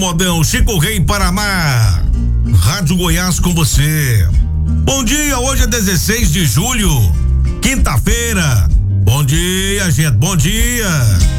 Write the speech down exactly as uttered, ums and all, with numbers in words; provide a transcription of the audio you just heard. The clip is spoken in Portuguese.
Modão, Chico Rei Paraná, Rádio Goiás com você. Bom dia, hoje é dezesseis de julho, quinta-feira. Bom dia, gente, bom dia.